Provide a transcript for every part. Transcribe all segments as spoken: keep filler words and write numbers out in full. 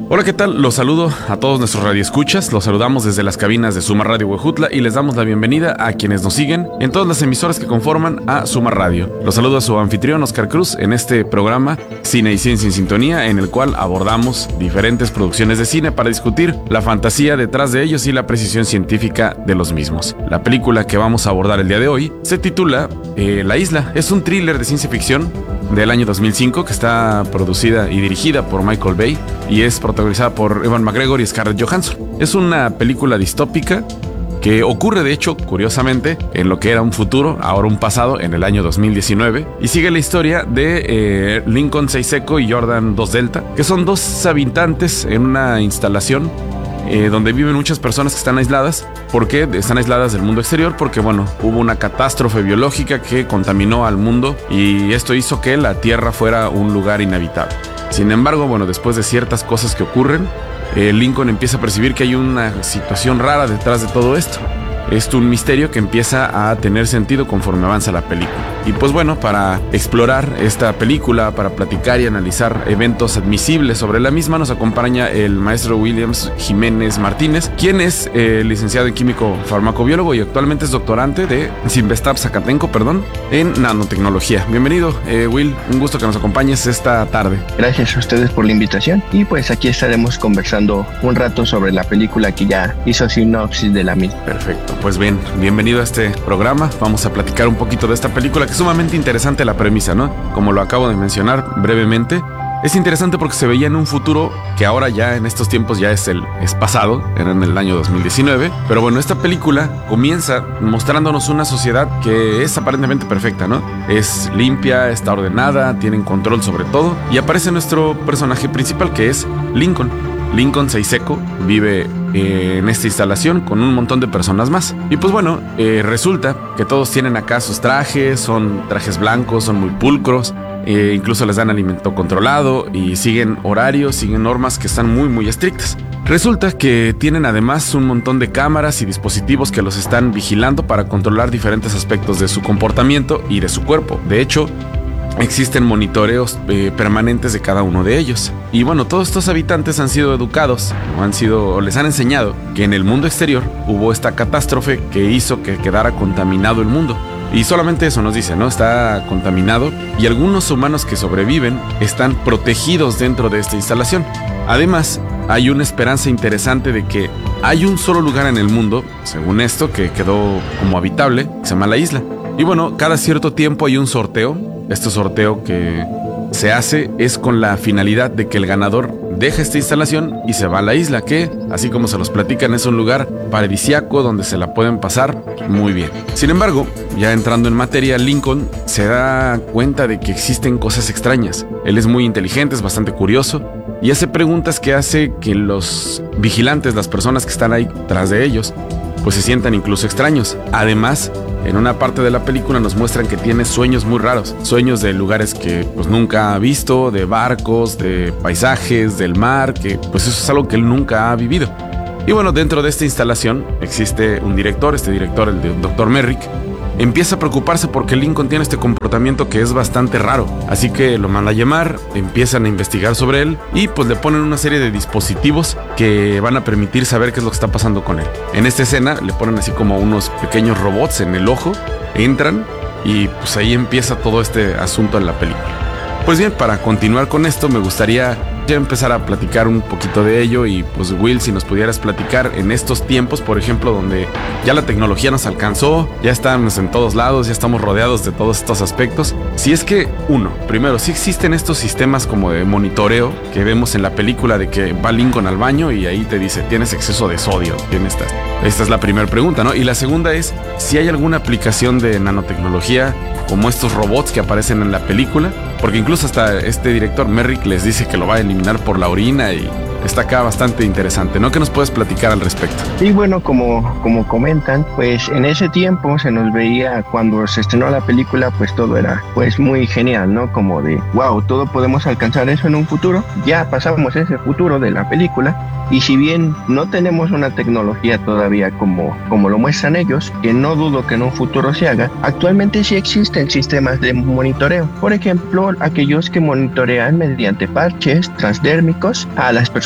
Hola, ¿qué tal? Los saludo a todos nuestros radioescuchas, los saludamos desde las cabinas de Suma Radio Huejutla y les damos la bienvenida a quienes nos siguen en todas las emisoras que conforman a Suma Radio. Los saludo a su anfitrión Oscar Cruz en este programa Cine y Ciencia en Sintonía, en el cual abordamos diferentes producciones de cine para discutir la fantasía detrás de ellos y la precisión científica de los mismos. La película que vamos a abordar el día de hoy se titula eh, La Isla. Es un thriller de ciencia ficción del año dos mil cinco que está producida y dirigida por Michael Bay y es protagonizada por Ewan McGregor y Scarlett Johansson. Es una película distópica que ocurre, de hecho, curiosamente, en lo que era un futuro, ahora un pasado, en el año dos mil diecinueve, y sigue la historia de eh, Lincoln seis Echo y Jordan dos Delta, que son dos habitantes en una instalación Eh, donde viven muchas personas que están aisladas. ¿Por qué? Están aisladas del mundo exterior porque, bueno, hubo una catástrofe biológica que contaminó al mundo y esto hizo que la Tierra fuera un lugar inhabitable. Sin embargo, bueno, después de ciertas cosas que ocurren, eh, Lincoln empieza a percibir que hay una situación rara detrás de todo esto. Es un misterio que empieza a tener sentido conforme avanza la película. Y pues bueno, para explorar esta película, para platicar y analizar eventos admisibles sobre la misma, nos acompaña el maestro Williams Jiménez Martínez, quien es eh, licenciado en químico farmacobiólogo y actualmente es doctorante de Cinvestav Zacatenco, perdón, en nanotecnología. Bienvenido, eh, Will, un gusto que nos acompañes esta tarde. Gracias a ustedes por la invitación y pues aquí estaremos conversando un rato sobre la película que ya hizo sinopsis de la misma. Perfecto. Pues bien, bienvenido a este programa. Vamos a platicar un poquito de esta película, que es sumamente interesante la premisa, ¿no? Como lo acabo de mencionar brevemente, es interesante porque se veía en un futuro que ahora ya en estos tiempos ya es el es pasado, era en el año dos mil diecinueve. Pero bueno, esta película comienza mostrándonos una sociedad que es aparentemente perfecta, ¿no? Es limpia, está ordenada, tienen control sobre todo. Y aparece nuestro personaje principal, que es Lincoln. Lincoln seis Echo vive eh, en esta instalación con un montón de personas más. Y pues bueno, eh, resulta que todos tienen acá sus trajes, son trajes blancos, son muy pulcros, eh, incluso les dan alimento controlado y siguen horarios, siguen normas que están muy muy estrictas. Resulta que tienen además un montón de cámaras y dispositivos que los están vigilando para controlar diferentes aspectos de su comportamiento y de su cuerpo. De hecho, existen monitoreos eh, permanentes de cada uno de ellos. Y bueno, todos estos habitantes han sido educados, o han sido, o les han enseñado que en el mundo exterior hubo esta catástrofe que hizo que quedara contaminado el mundo. Y solamente eso nos dice, ¿no? Está contaminado y algunos humanos que sobreviven están protegidos dentro de esta instalación. Además, hay una esperanza interesante de que hay un solo lugar en el mundo, según esto, que quedó como habitable, que se llama la isla. Y bueno, cada cierto tiempo hay un sorteo. Este sorteo que se hace es con la finalidad de que el ganador deje esta instalación y se va a la isla, que, así como se los platican, es un lugar paradisíaco donde se la pueden pasar muy bien. Sin embargo, ya entrando en materia, Lincoln se da cuenta de que existen cosas extrañas. Él es muy inteligente, es bastante curioso y hace preguntas que hace que los vigilantes, las personas que están ahí tras de ellos, pues se sientan incluso extraños. Además, en una parte de la película nos muestran que tiene sueños muy raros, sueños de lugares que pues nunca ha visto, de barcos, de paisajes, del mar, que pues eso es algo que él nunca ha vivido. Y bueno, dentro de esta instalación existe un director, este director, el de doctor Merrick, empieza a preocuparse porque Lincoln tiene este comportamiento que es bastante raro. Así que lo manda a llamar, empiezan a investigar sobre él y pues le ponen una serie de dispositivos que van a permitir saber qué es lo que está pasando con él. En esta escena le ponen así como unos pequeños robots en el ojo, entran y pues ahí empieza todo este asunto en la película. Pues bien, para continuar con esto me gustaría ya empezar a platicar un poquito de ello y pues Will, si nos pudieras platicar en estos tiempos, por ejemplo, donde ya la tecnología nos alcanzó, ya estamos en todos lados, ya estamos rodeados de todos estos aspectos. Si es que, uno, primero, si existen estos sistemas como de monitoreo que vemos en la película de que va Lincoln al baño y ahí te dice, tienes exceso de sodio, tienes esta. Esta es la primera pregunta, ¿no? Y la segunda es, si hay alguna aplicación de nanotecnología como estos robots que aparecen en la película, porque incluso hasta este director Merrick les dice que lo va a eliminar por la orina y está acá bastante interesante, ¿no? ¿Qué nos puedes platicar al respecto? Y bueno, como, como comentan, pues en ese tiempo se nos veía, cuando se estrenó la película, pues todo era pues muy genial, ¿no? Como de, wow, todo podemos alcanzar eso en un futuro. Ya pasamos ese futuro de la película y si bien no tenemos una tecnología todavía como, como lo muestran ellos, que no dudo que en un futuro se haga, actualmente sí existen sistemas de monitoreo. Por ejemplo, aquellos que monitorean mediante parches transdérmicos a las personas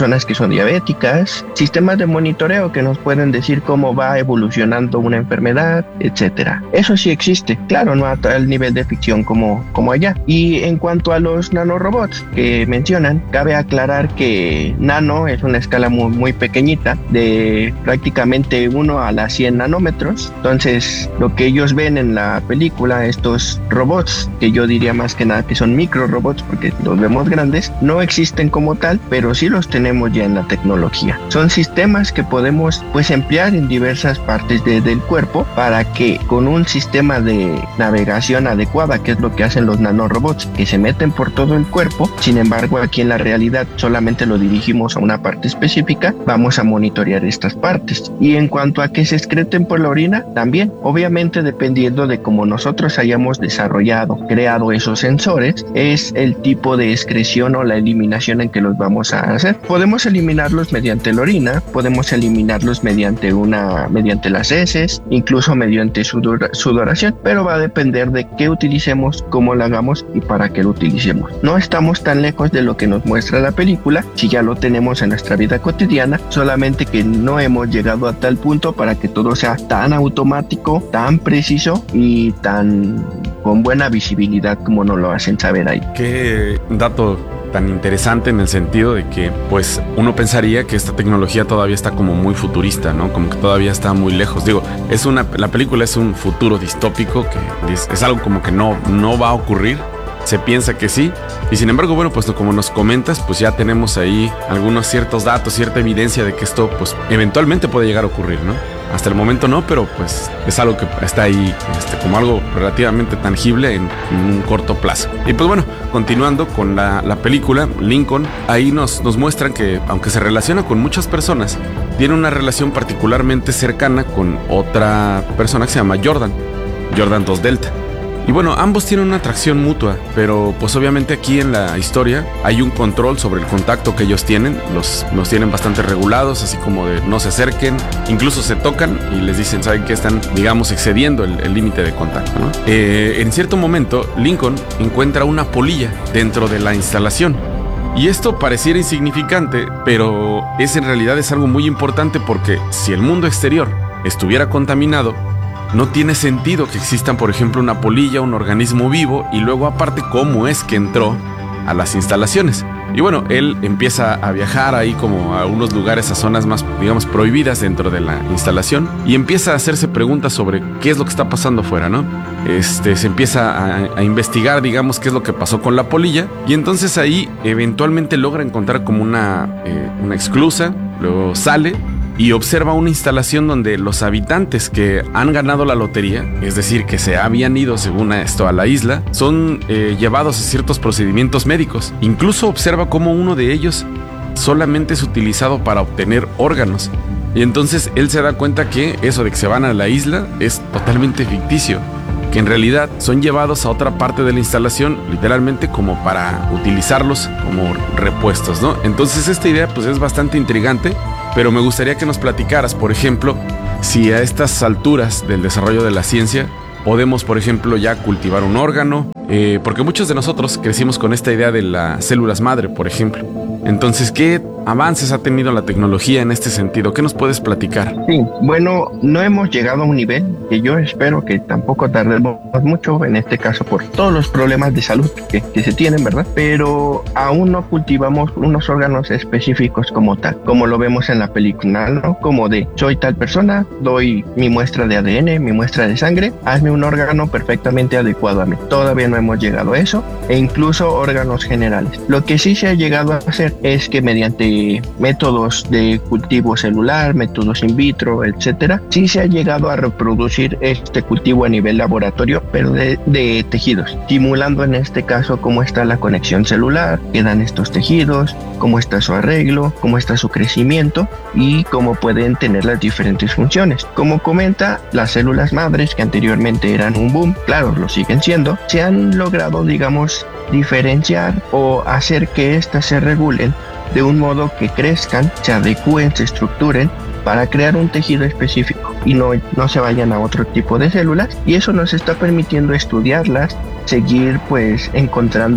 personas que son diabéticas, sistemas de monitoreo que nos pueden decir cómo va evolucionando una enfermedad, etcétera. Eso sí existe, claro, no a tal nivel de ficción como, como allá. Y en cuanto a los nanorobots que mencionan, cabe aclarar que nano es una escala muy, muy pequeñita, de prácticamente uno a las cien nanómetros. Entonces, lo que ellos ven en la película, estos robots, que yo diría más que nada que son micro robots porque los vemos grandes, no existen como tal, pero sí los tenemos ya en la tecnología. Son sistemas que podemos pues emplear en diversas partes de, del cuerpo para que con un sistema de navegación adecuada, que es lo que hacen los nanorobots, que se meten por todo el cuerpo. Sin embargo, aquí en la realidad solamente lo dirigimos a una parte específica, vamos a monitorear estas partes. Y en cuanto a que se excreten por la orina, también, obviamente dependiendo de cómo nosotros hayamos desarrollado, creado esos sensores, es el tipo de excreción o la eliminación en que los vamos a hacer. Podemos eliminarlos mediante la orina, podemos eliminarlos mediante una, mediante las heces, incluso mediante sudor, sudoración, pero va a depender de qué utilicemos, cómo lo hagamos y para qué lo utilicemos. No estamos tan lejos de lo que nos muestra la película, si ya lo tenemos en nuestra vida cotidiana, solamente que no hemos llegado a tal punto para que todo sea tan automático, tan preciso y tan con buena visibilidad como nos lo hacen saber ahí. Qué dato tan interesante en el sentido de que pues uno pensaría que esta tecnología todavía está como muy futurista, ¿no? Como que todavía está muy lejos. Digo, es una, la película es un futuro distópico que es, es algo como que no, no va a ocurrir. Se piensa que sí, y sin embargo, bueno, pues como nos comentas, pues ya tenemos ahí algunos ciertos datos, cierta evidencia de que esto pues eventualmente puede llegar a ocurrir, ¿no? Hasta el momento no, pero pues es algo que está ahí este, como algo relativamente tangible en, en un corto plazo. Y pues bueno, continuando con la, la película, Lincoln, ahí nos, nos muestran que aunque se relaciona con muchas personas, tiene una relación particularmente cercana con otra persona que se llama Jordan, Jordan dos Delta. Y bueno, ambos tienen una atracción mutua, pero pues obviamente aquí en la historia hay un control sobre el contacto que ellos tienen, los, los tienen bastante regulados, así como de no se acerquen, incluso se tocan y les dicen, ¿saben qué? Están, digamos, excediendo el límite de contacto, ¿no? Eh, en cierto momento, Lincoln encuentra una polilla dentro de la instalación. Y esto pareciera insignificante, pero es en realidad es algo muy importante porque si el mundo exterior estuviera contaminado, no tiene sentido que existan, por ejemplo, una polilla, un organismo vivo, y luego aparte cómo es que entró a las instalaciones. Y bueno, él empieza a viajar ahí como a unos lugares, a zonas más, digamos, prohibidas dentro de la instalación, y empieza a hacerse preguntas sobre qué es lo que está pasando afuera, ¿no? Este, se empieza a, a investigar, digamos, qué es lo que pasó con la polilla, y entonces ahí eventualmente logra encontrar como una, eh, una esclusa, luego sale y observa una instalación donde los habitantes que han ganado la lotería, es decir, que se habían ido según esto a la isla, son eh, llevados a ciertos procedimientos médicos. Incluso observa cómo uno de ellos solamente es utilizado para obtener órganos. Y entonces él se da cuenta que eso de que se van a la isla es totalmente ficticio, que en realidad son llevados a otra parte de la instalación literalmente como para utilizarlos como repuestos, ¿no? Entonces esta idea pues es bastante intrigante, pero me gustaría que nos platicaras, por ejemplo, si a estas alturas del desarrollo de la ciencia podemos, por ejemplo, ya cultivar un órgano, eh, porque muchos de nosotros crecimos con esta idea de las células madre, por ejemplo. Entonces, ¿qué avances ha tenido la tecnología en este sentido? ¿Qué nos puedes platicar? Sí, bueno, no hemos llegado a un nivel que yo espero que tampoco tardemos mucho, en este caso por todos los problemas de salud que, que se tienen, ¿verdad? Pero aún no cultivamos unos órganos específicos como tal, como lo vemos en la película, ¿no? Como de, soy tal persona, doy mi muestra de A D N, mi muestra de sangre, hazme un órgano perfectamente adecuado a mí. Todavía no hemos llegado a eso, e incluso órganos generales. Lo que sí se ha llegado a hacer es que mediante métodos de cultivo celular, métodos in vitro, etcétera, sí se ha llegado a reproducir este cultivo a nivel laboratorio, pero de, de tejidos, simulando en este caso cómo está la conexión celular, qué dan estos tejidos, cómo está su arreglo, cómo está su crecimiento y cómo pueden tener las diferentes funciones. Como comenta, las células madres que anteriormente eran un boom, claro, lo siguen siendo, se han logrado, digamos, diferenciar o hacer que éstas se regulen de un modo que crezcan, se adecúen, se estructuren para crear un tejido específico y no, no se vayan a otro tipo de células, y eso nos está permitiendo estudiarlas, seguir pues encontrando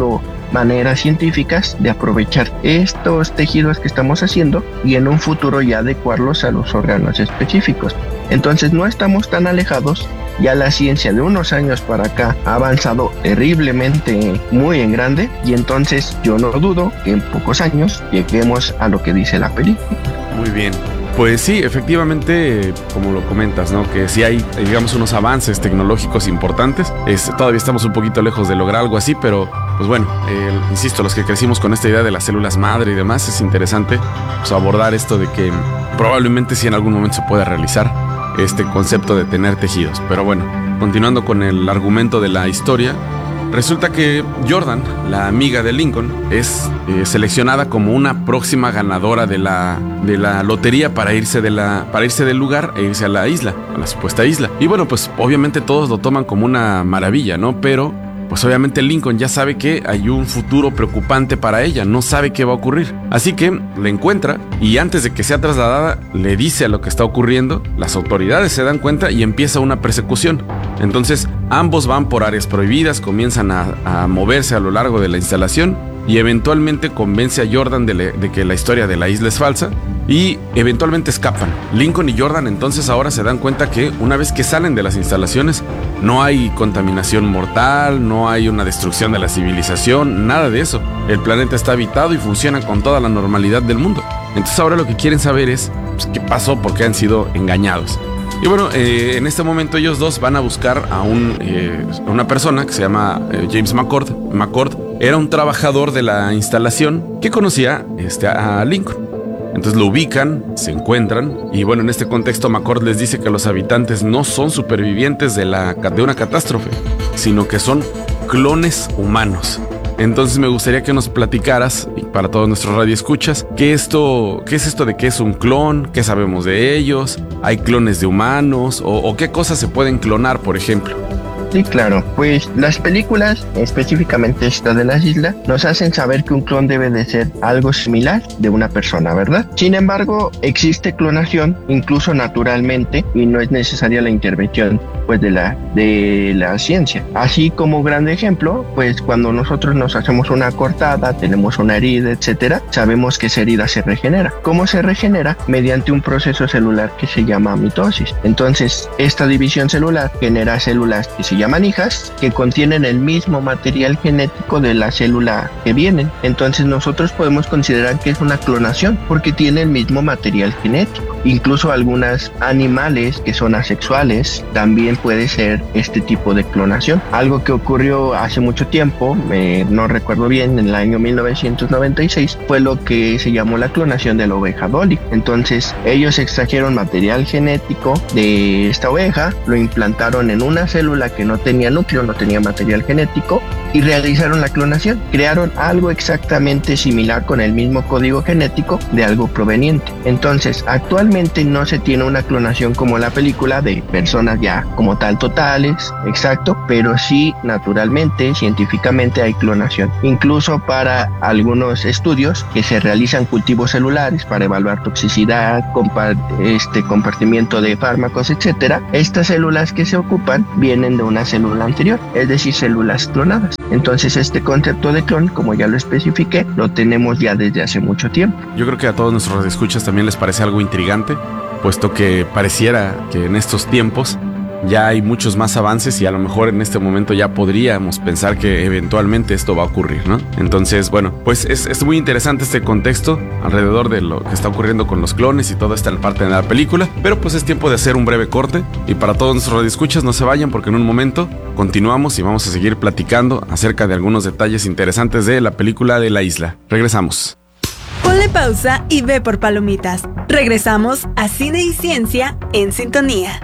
maneras científicas de aprovechar estos tejidos que estamos haciendo y en un futuro ya adecuarlos a los órganos específicos. Entonces no estamos tan alejados. Ya la ciencia de unos años para acá ha avanzado terriblemente muy en grande, y entonces yo no dudo que en pocos años lleguemos a lo que dice la película. Muy bien. Pues sí, efectivamente, como lo comentas, ¿no? Que sí hay, digamos, unos avances tecnológicos importantes. Es, todavía estamos un poquito lejos de lograr algo así, pero pues bueno, eh, insisto, los que crecimos con esta idea de las células madre y demás, es interesante pues, abordar esto de que probablemente sí en algún momento se pueda realizar este concepto de tener tejidos. Pero bueno, continuando con el argumento de la historia, resulta que Jordan, la amiga de Lincoln, es eh, seleccionada como una próxima ganadora de la, de la lotería para irse, de la, para irse del lugar e irse a la isla, a la supuesta isla. Y bueno, pues obviamente todos lo toman como una maravilla, ¿no? Pero pues obviamente Lincoln ya sabe que hay un futuro preocupante para ella, no sabe qué va a ocurrir. Así que la encuentra y antes de que sea trasladada le dice a lo que está ocurriendo, las autoridades se dan cuenta y empieza una persecución. Entonces ambos van por áreas prohibidas, comienzan a, a moverse a lo largo de la instalación y eventualmente convence a Jordan de, le, de que la historia de la isla es falsa y eventualmente escapan. Lincoln y Jordan entonces ahora se dan cuenta que una vez que salen de las instalaciones no hay contaminación mortal, no hay una destrucción de la civilización, nada de eso. El planeta está habitado y funciona con toda la normalidad del mundo. Entonces ahora lo que quieren saber es pues, qué pasó, por qué han sido engañados. Y bueno, eh, en este momento ellos dos van a buscar a un, eh, una persona que se llama eh, James McCord. McCord era un trabajador de la instalación que conocía este, a Lincoln. Entonces lo ubican, se encuentran y bueno, en este contexto McCord les dice que los habitantes no son supervivientes de, la, de una catástrofe, sino que son clones humanos. Entonces me gustaría que nos platicaras, y para todos nuestros radioescuchas, ¿qué, esto, ¿qué es esto de qué es un clon? ¿Qué sabemos de ellos? ¿Hay clones de humanos? ¿O, o qué cosas se pueden clonar, por ejemplo? Sí, claro. Pues las películas, específicamente esta de las islas, nos hacen saber que un clon debe de ser algo similar de una persona, ¿verdad? Sin embargo, existe clonación incluso naturalmente y no es necesaria la intervención pues de la de la ciencia. Así como gran ejemplo, pues cuando nosotros nos hacemos una cortada, tenemos una herida, etcétera, sabemos que esa herida se regenera. ¿Cómo se regenera? Mediante un proceso celular que se llama mitosis. Entonces, esta división celular genera células que se llaman hijas, que contienen el mismo material genético de la célula que vienen. Entonces nosotros podemos considerar que es una clonación porque tiene el mismo material genético. Incluso algunos animales que son asexuales también puede ser este tipo de clonación. Algo que ocurrió hace mucho tiempo, eh, no recuerdo bien, en el año mil novecientos noventa y seis, fue lo que se llamó la clonación de la oveja Dolly. Entonces ellos extrajeron material genético de esta oveja, lo implantaron en una célula que no tenía núcleo, no tenía material genético y realizaron la clonación. Crearon algo exactamente similar con el mismo código genético de algo proveniente. Entonces actualmente no se tiene una clonación como la película de personas ya como tal totales, exacto, pero sí naturalmente, científicamente hay clonación. Incluso para algunos estudios que se realizan cultivos celulares para evaluar toxicidad, compa- este compartimiento de fármacos, etcétera, estas células que se ocupan vienen de una célula anterior, es decir, células clonadas. Entonces este concepto de clon, como ya lo especifiqué, lo tenemos ya desde hace mucho tiempo. Yo creo que a todos nuestros escuchas también les parece algo intrigante, puesto que pareciera que en estos tiempos ya hay muchos más avances y a lo mejor en este momento ya podríamos pensar que eventualmente esto va a ocurrir, ¿no? Entonces, bueno, pues es, es muy interesante este contexto alrededor de lo que está ocurriendo con los clones y toda esta parte de la película, pero pues es tiempo de hacer un breve corte y para todos nuestros radioescuchas no se vayan porque en un momento continuamos y vamos a seguir platicando acerca de algunos detalles interesantes de la película de La Isla. Regresamos. Ponle pausa y ve por palomitas. Regresamos a Cine y Ciencia en Sintonía.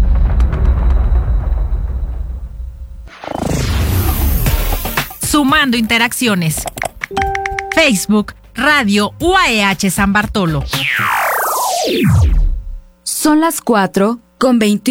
Sumando interacciones. Facebook, Radio U A E H San Bartolo. Son las cuatro con veintiuno.